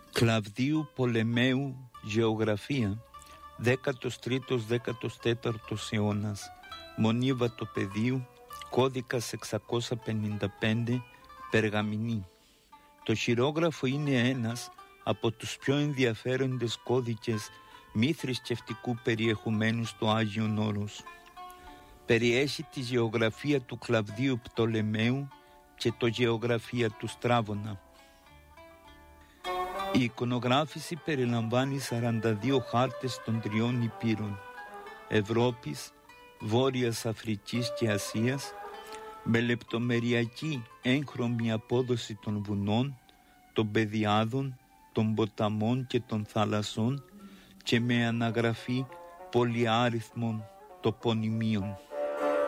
Κλαβδίου Πολεμαίου Γεωγραφία, 13ος-14ος αιώνας, Μονίβα το Πεδίου, κώδικας 655, Περγαμηνή. Το χειρόγραφο είναι ένας από τους πιο ενδιαφέροντες κώδικες μη θρησκευτικού περιεχομένου στο Άγιον Όρος. Περιέχει τη γεωγραφία του Κλαβδίου Πτολεμαίου και το γεωγραφία του Στράβωνα. Η εικονογράφηση περιλαμβάνει 42 χάρτες των 3 υπήρων, Ευρώπης, Βόρειας Αφρικής και Ασίας, με λεπτομεριακή έγχρωμη απόδοση των βουνών, των πεδιάδων, των ποταμών και των θάλασσων και με αναγραφή πολυάριθμων τοπονημίων.